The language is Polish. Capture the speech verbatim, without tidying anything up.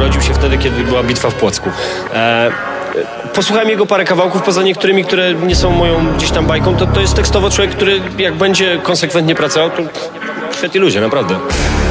urodził się wtedy, kiedy była bitwa w Płocku. E, Posłuchałem jego parę kawałków, poza niektórymi, które nie są moją gdzieś tam bajką, to, to jest tekstowo człowiek, który jak będzie konsekwentnie pracował, to świetni ludzie, naprawdę.